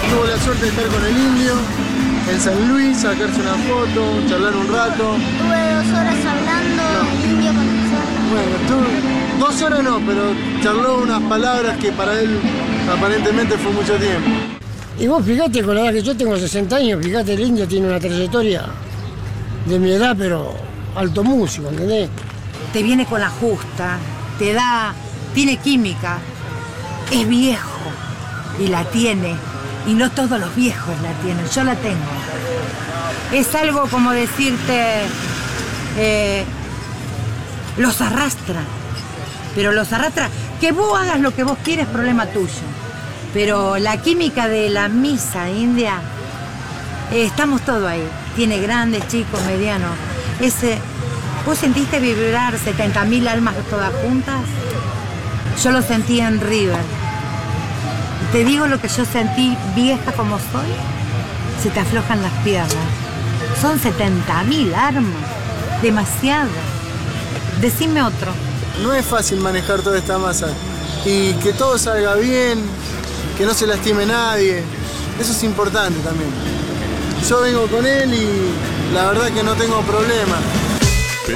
tuvo la suerte de estar con el Indio en San Luis, sacarse una foto, charlar un rato. Tuve 2 horas hablando, el Indio con nosotros. Bueno, 2 horas no, pero charló unas palabras que para él aparentemente fue mucho tiempo. Y vos fíjate, con la edad que yo tengo 60 años, fíjate, el Indio tiene una trayectoria de mi edad, pero alto músico, ¿entendés? Te viene con la justa, tiene química, es viejo y la tiene, y no todos los viejos la tienen, yo la tengo. Es algo como decirte, los arrastra, pero los arrastra, que vos hagas lo que vos quieres, problema tuyo. Pero la química de la misa india, estamos todos ahí. Tiene grandes, chicos, medianos. ¿Vos sentiste vibrar 70.000 almas todas juntas? Yo lo sentí en River. Te digo lo que yo sentí, vieja como soy, se te aflojan las piernas. Son 70.000 almas, demasiado. Decime otro. No es fácil manejar toda esta masa y que todo salga bien, que no se lastime nadie, eso es importante también. Yo vengo con él y la verdad que no tengo problema.